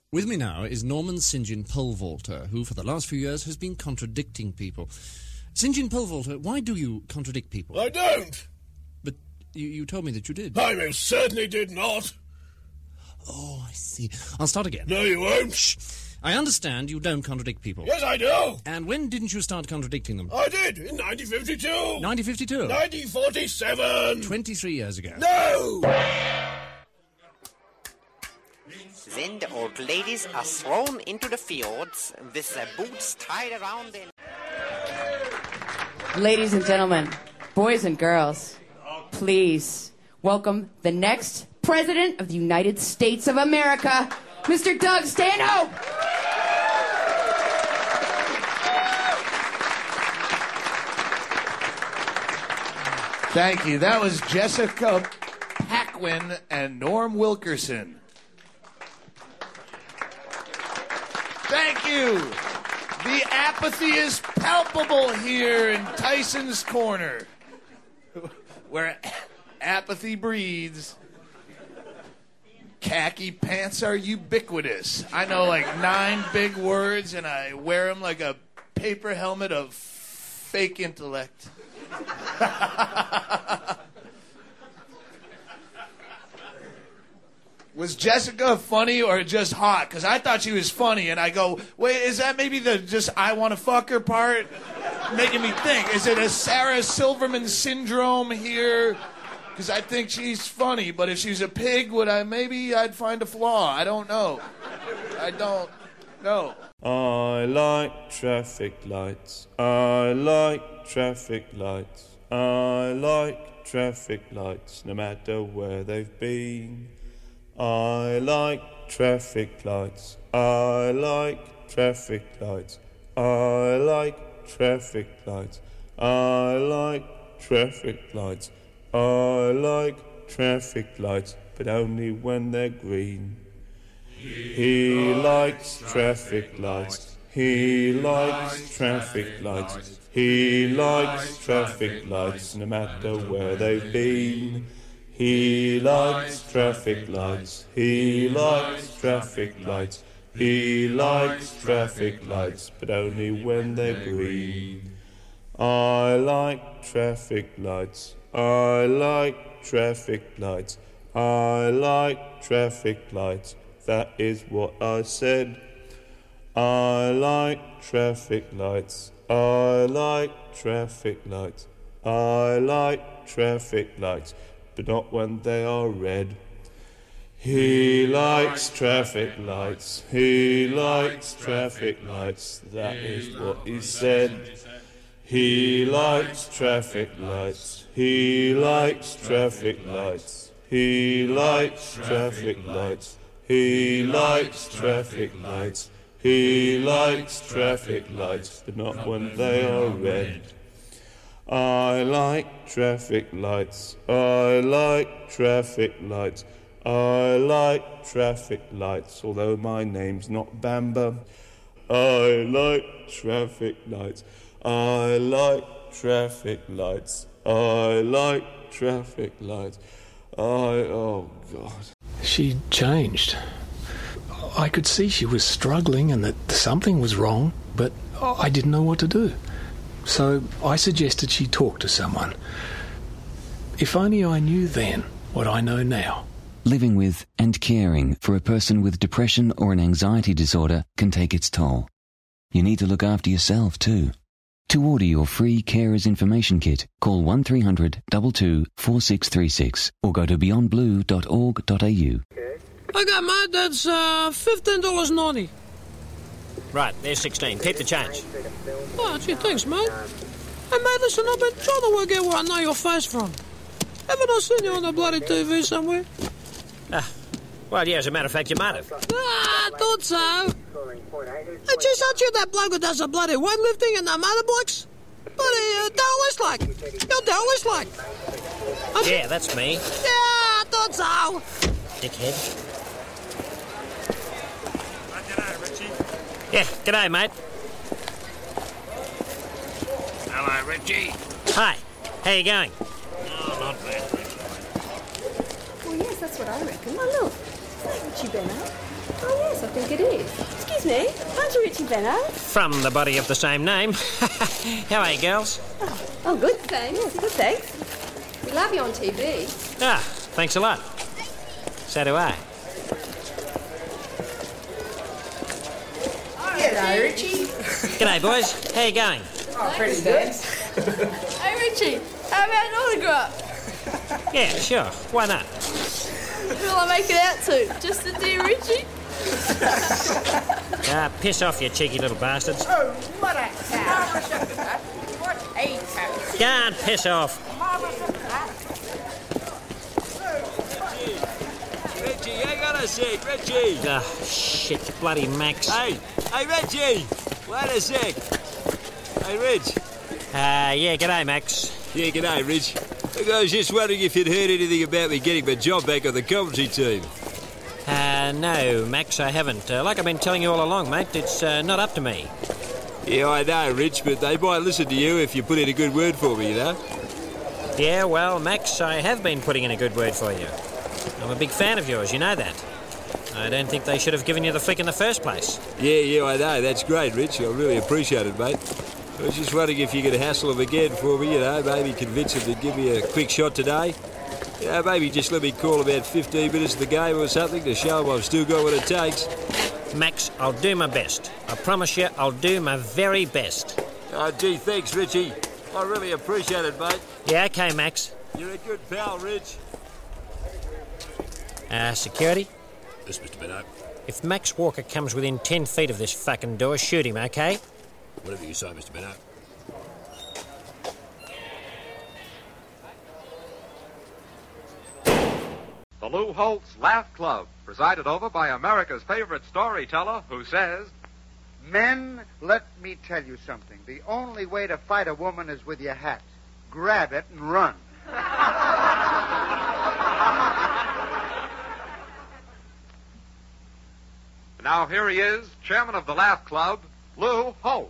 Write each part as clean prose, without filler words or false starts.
With me now is Norman St. John Polevaulter, who for the last few years has been contradicting people. St. John Polevaulter, why do you contradict people? I don't. But you told me that you did. I most certainly did not. Oh, I see. I'll start again. No, you won't. Shh. I understand you don't contradict people. Yes, I do. And when didn't you start contradicting them? I did, in 1952. 1952? 1947. 23 years ago. No! Then the old ladies are thrown into the fields with their boots tied around their... Ladies and gentlemen, boys and girls, please welcome the next President of the United States of America, Mr. Doug Stanhope. Thank you. That was Jessica Paquin and Norm Wilkerson. Thank you. The apathy is palpable here in Tyson's Corner, where apathy breeds. Khaki pants are ubiquitous. I know like 9 big words, and I wear them like a paper helmet of fake intellect. Was Jessica funny or just hot? Because I thought she was funny, and I go, wait, is that maybe the just I want to fuck her part? Making me think, is it a Sarah Silverman syndrome here? Because I think she's funny, but if she's a pig, I'd find a flaw. I don't know. I don't know. I like traffic lights. I like traffic lights. I like traffic lights, no matter where they've been. I like traffic lights. I like traffic lights. I like traffic lights. I like traffic lights. I like traffic lights, but only when they're green. He likes traffic lights. He likes traffic lights. He likes traffic lights, no matter where they've been. He likes traffic lights. He likes traffic lights. He likes traffic lights, but only when they're green. I like traffic lights. I like traffic lights. I like traffic lights. That is what I said. I like traffic lights. I like traffic lights. I like traffic lights, but not when they are red. He likes traffic lights. He likes traffic lights. That is what he said. He likes traffic lights. He likes traffic lights. He likes traffic lights. He likes traffic lights. He likes traffic lights, but not when they are red. I like traffic lights. I like traffic lights. I like traffic lights, although my name's not Bamba. I like traffic lights. I like traffic lights. I like traffic lights. Oh, God. She changed. I could see she was struggling and that something was wrong, but I didn't know what to do. So I suggested she talk to someone. If only I knew then what I know now. Living with and caring for a person with depression or an anxiety disorder can take its toll. You need to look after yourself too. To order your free Carers Information Kit, call 1300 22 4636 or go to beyondblue.org.au. Okay, mate, that's $15.90. Right, there's 16. Keep the change. Oh, gee, thanks, mate. Hey, mate, listen, I've been trying to work out where I know your face from. Haven't I seen you on the bloody TV somewhere? Well, yeah, as a matter of fact, you might have. I thought so. Hey, geez, aren't you that bloke who does the bloody weightlifting and the motor blocks? Bloody Darryl Westlake. You're Darryl Westlake. Yeah, that's me. Yeah, I thought so. Dickhead. G'day, Richie. Yeah, g'day, mate. Hello, Richie. Hi. How you going? Oh, not bad, Richie. Well, yes, that's what I reckon. Well, look. Richie Benno? Oh, yes, I think it is. Excuse me, aren't you Richie Benno? From the body of the same name. How are you, girls? Oh, good, thanks. Yes, good, thanks. We love you on TV. Ah, thanks a lot. So do I. G'day, Richie. G'day, boys. How you going? Oh, pretty good. Hey, Richie, how about an autograph? Yeah, sure. Why not? Who will I make it out to? Just the dear Richie? Ah, piss off, you cheeky little bastards. Oh, what a cow. What a cow. Go on, piss off. Reggie, hang on a sec, Reggie. Ah, shit, bloody Max. Hey, Reggie. Wait a sec. Hey, Reg. Yeah, g'day, Max. Yeah, g'day, Reg. Look, I was just wondering if you'd heard anything about me getting my job back on the commentary team. No, Max, I haven't. Like I've been telling you all along, mate, it's not up to me. Yeah, I know, Rich, but they might listen to you if you put in a good word for me, you know? Yeah, well, Max, I have been putting in a good word for you. I'm a big fan of yours, you know that. I don't think they should have given you the flick in the first place. Yeah, I know. That's great, Rich. I really appreciate it, mate. I was just wondering if you could hassle them again for me, you know, maybe convince them to give me a quick shot today. You know, maybe just let me call about 15 minutes of the game or something to show them I've still got what it takes. Max, I'll do my best. I promise you, I'll do my very best. Oh, gee, thanks, Richie. I really appreciate it, mate. Yeah, okay, Max. You're a good pal, Rich. Security? Yes, Mr. Benno. If Max Walker comes within 10 feet of this fucking door, shoot him, okay? Whatever you say, Mr. Benno. The Lou Holtz Laugh Club, presided over by America's favorite storyteller, who says, Men, let me tell you something. The only way to fight a woman is with your hat. Grab it and run. Now here he is, chairman of the Laugh Club, Lou Holtz.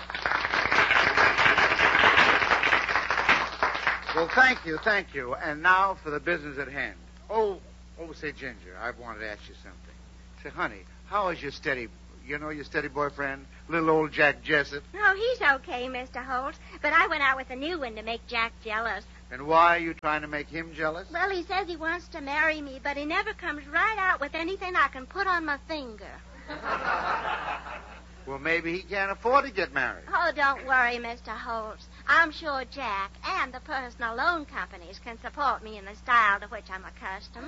Well, thank you. And now for the business at hand. Oh, say, Ginger, I wanted to ask you something. Say, honey, how is your steady boyfriend, little old Jack Jessup? Oh, he's okay, Mr. Holtz. But I went out with a new one to make Jack jealous. And why are you trying to make him jealous? Well, he says he wants to marry me, but he never comes right out with anything I can put on my finger. Well, maybe he can't afford to get married. Oh, don't worry, Mr. Holtz. I'm sure Jack and the personal loan companies can support me in the style to which I'm accustomed.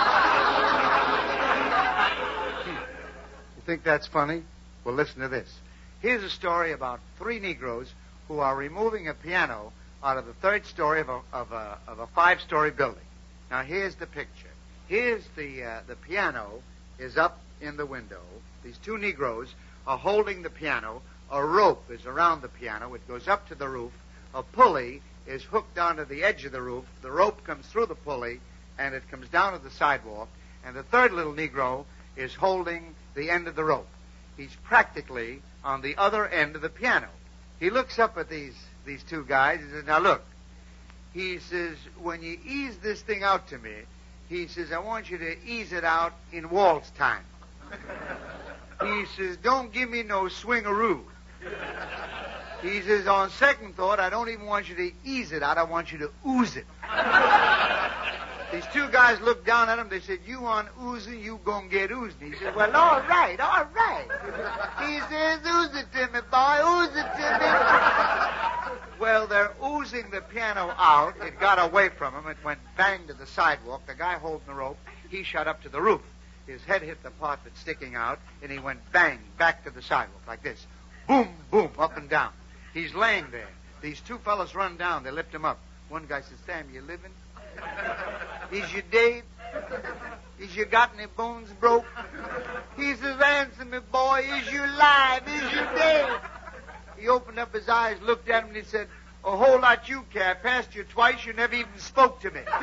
You think that's funny? Well, listen to this. Here's a story about 3 Negroes who are removing a piano out of the 3rd story of a 5-story building. Now, here's the picture. Here's the piano is up in the window. These 2 Negroes are holding the piano. A rope is around the piano. It goes up to the roof. A pulley is hooked onto the edge of the roof. The rope comes through the pulley, and it comes down to the sidewalk. And the 3rd little Negro is holding the end of the rope. He's practically on the other end of the piano. He looks up at these 2 guys. He says, now look. He says, when you ease this thing out to me, he says, I want you to ease it out in waltz time. He says, don't give me no swingaroo. He says, on second thought, I don't even want you to ease it out. I want you to ooze it. These 2 guys looked down at him. They said, you want oozing, you gonna get oozing. He said, well, all right. He says, ooze it to me, boy, ooze it to me. Well, they're oozing the piano out. It got away from him. It went bang to the sidewalk. The guy holding the rope, he shot up to the roof. His head hit the part that's sticking out, and he went bang back to the sidewalk like this. Boom, boom, up and down. He's laying there. These 2 fellas run down. They lift him up. One guy says, Sam, you living? Is you dead? Is you got any bones broke? He says, answer me, boy. Is you alive? Is you dead? He opened up his eyes, looked at him, and he said, a whole lot you care. I passed you twice. You never even spoke to me.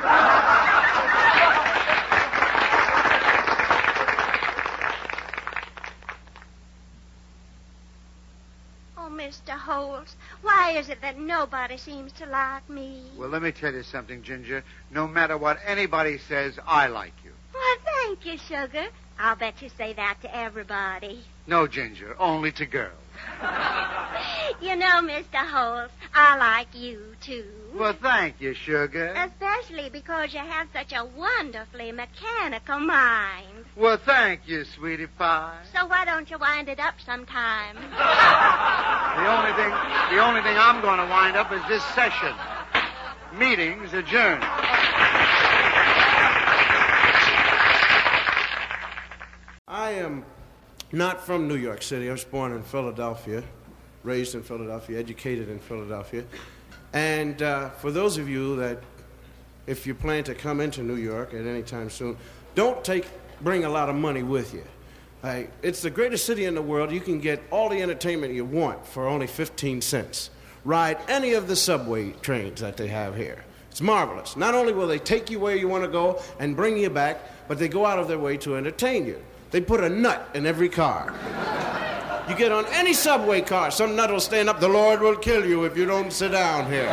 Mr. Holtz, why is it that nobody seems to like me? Well, let me tell you something, Ginger. No matter what anybody says, I like you. Well, thank you, sugar. I'll bet you say that to everybody. No, Ginger, only to girls. You know, Mr. Holtz, I like you, too. Well, thank you, sugar. Especially because you have such a wonderfully mechanical mind. Well, thank you, sweetie pie. So why don't you wind it up sometime? The only thing I'm going to wind up is this session. Meeting's adjourned. I am not from New York City. I was born in Philadelphia, raised in Philadelphia, educated in Philadelphia. And for those of you that, if you plan to come into New York at any time soon, don't bring a lot of money with you. It's the greatest city in the world. You can get all the entertainment you want for only 15 cents. Ride any of the subway trains that they have here. It's marvelous. Not only will they take you where you want to go and bring you back, but they go out of their way to entertain you. They put a nut in every car. You get on any subway car, some nut will stand up. The Lord will kill you if you don't sit down here.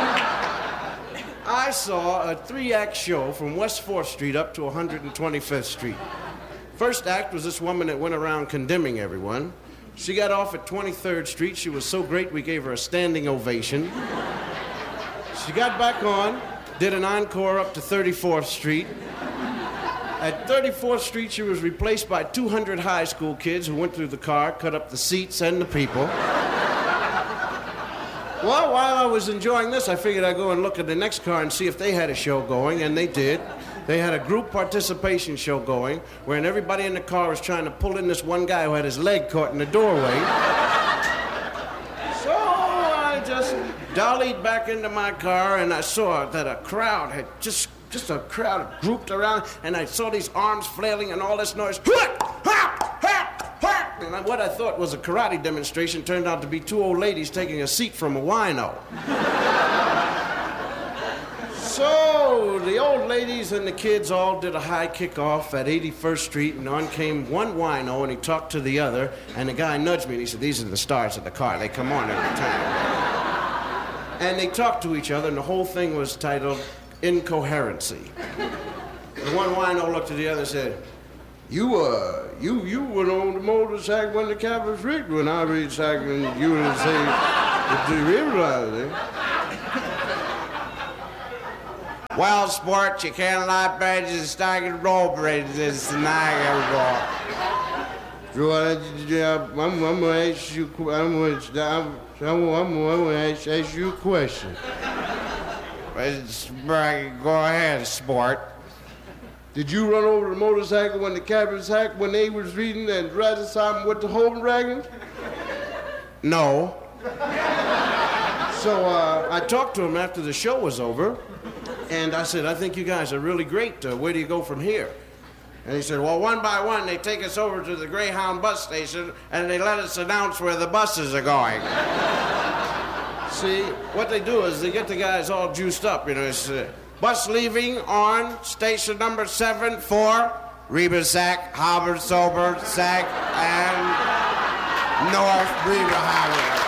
I saw a 3-act show from West 4th Street up to 125th Street. First act was this woman that went around condemning everyone. She got off at 23rd Street. She was so great we gave her a standing ovation. She got back on, did an encore up to 34th Street. At 34th Street, she was replaced by 200 high school kids who went through the car, cut up the seats and the people. Well, while I was enjoying this, I figured I'd go and look at the next car and see if they had a show going, and they did. They had a group participation show going, wherein everybody in the car was trying to pull in this one guy who had his leg caught in the doorway. So I just dollied back into my car, and I saw that a crowd had just a crowd grouped around, and I saw these arms flailing and all this noise. And what I thought was a karate demonstration turned out to be 2 old ladies taking a seat from a wino. So the old ladies and the kids all did a high kickoff at 81st Street, and on came one wino, and he talked to the other, and the guy nudged me, and he said, "These are the stars of the car. They come on every time." And they talked to each other, and the whole thing was titled Incoherency. The one wino looked at the other and said, You went on the motorcycle when the cab was rigged when I read cycle and you would say, "Do you realize it?" Well, sport, you can't lie bridges and staggered roll bridges tonight, everyone. So I'm gonna ask you a question. Go ahead, sport. Did you run over the motorcycle when the cab was hacked when they was reading and writing something with the home dragon? No. So I talked to him after the show was over, and I said, "I think you guys are really great. Where do you go from here?" And he said, "Well, one by one, they take us over to the Greyhound bus station, and they let us announce where the buses are going." See, what they do is they get the guys all juiced up, you know. It's bus leaving on station number 7 for Reba-Sack, Harbor, Sober, Sack, and North Reba Highway.